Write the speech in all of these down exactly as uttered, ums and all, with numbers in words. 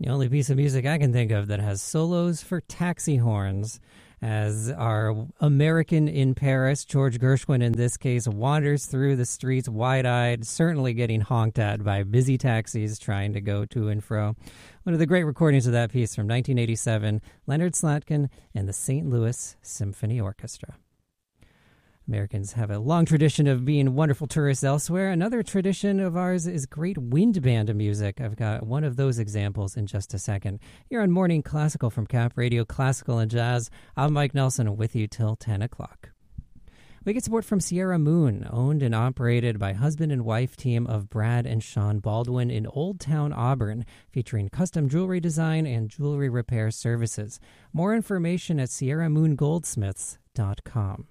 The only piece of music I can think of that has solos for taxi horns, as our American in Paris, George Gershwin in this case, wanders through the streets wide-eyed, certainly getting honked at by busy taxis trying to go to and fro. One of the great recordings of that piece from nineteen eighty-seven, Leonard Slatkin and the Saint Louis Symphony Orchestra. Americans have a long tradition of being wonderful tourists elsewhere. Another tradition of ours is great wind band music. I've got one of those examples in just a second. Here on Morning Classical from Cap Radio, Classical and Jazz, I'm Mike Nelson with you till ten o'clock. We get support from Sierra Moon, owned and operated by husband and wife team of Brad and Sean Baldwin in Old Town Auburn, featuring custom jewelry design and jewelry repair services. More information at sierra moon goldsmiths dot com.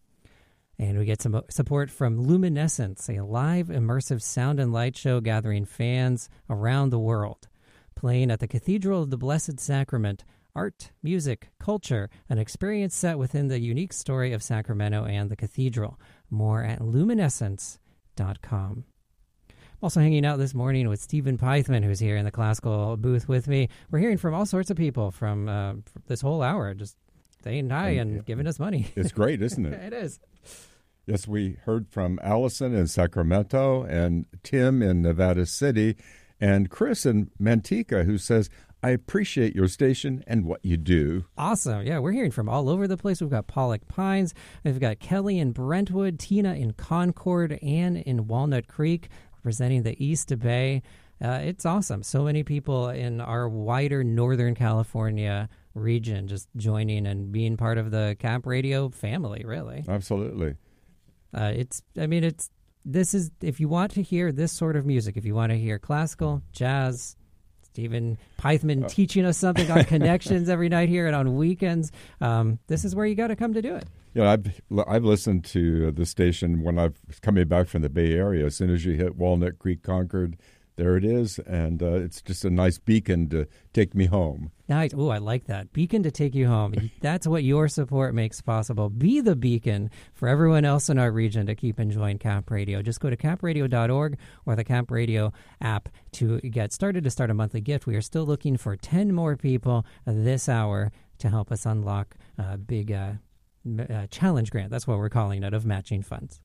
And we get some support from Luminescence, a live immersive sound and light show gathering fans around the world. Playing at the Cathedral of the Blessed Sacrament, art, music, culture, an experience set within the unique story of Sacramento and the cathedral. More at luminescence dot com. I'm also hanging out this morning with Stephen Pythman, who's here in the classical booth with me. We're hearing from all sorts of people from uh, this whole hour, just saying hi and, and giving us money. It's great, isn't it? It is. Yes, we heard from Allison in Sacramento and Tim in Nevada City and Chris in Manteca, who says, I appreciate your station and what you do. Awesome. Yeah, we're hearing from all over the place. We've got Pollock Pines. We've got Kelly in Brentwood, Tina in Concord, Ann in Walnut Creek, representing the East Bay. Uh, it's awesome. So many people in our wider Northern California region just joining and being part of the Cap Radio family, really. Absolutely. Uh, it's, I mean, it's, this is, if you want to hear this sort of music, if you want to hear classical, jazz, Stephen Pythman uh, teaching us something on connections every night here and on weekends, um, this is where you got to come to do it. Yeah, I've, I've listened to the station when I've coming back from the Bay Area. As soon as you hit Walnut Creek, Concord, there it is, and uh, it's just a nice beacon to take me home. Nice. Oh, I like that. Beacon to take you home. That's what your support makes possible. Be the beacon for everyone else in our region to keep enjoying Cap Radio. Just go to cap radio dot org or the Cap Radio app to get started, to start a monthly gift. We are still looking for ten more people this hour to help us unlock a big uh, uh, challenge grant. That's what we're calling it, of matching funds.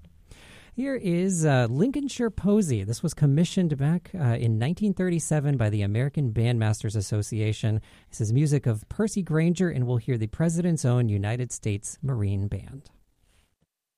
Here is uh, Lincolnshire Posy. This was commissioned back uh, in nineteen thirty-seven by the American Bandmasters Association. This is music of Percy Granger, and we'll hear the President's Own United States Marine Band.